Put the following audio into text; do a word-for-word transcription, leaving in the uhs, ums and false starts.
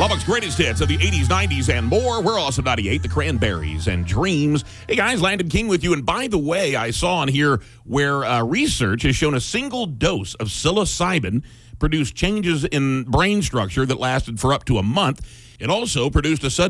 Lubbock's greatest hits of the eighties, nineties, and more. We're also ninety-eight, the Cranberries and Dreams. Hey, guys, Landon King with you. And by the way, I saw on here where uh, research has shown a single dose of psilocybin produced changes in brain structure that lasted for up to a month. It also produced a sudden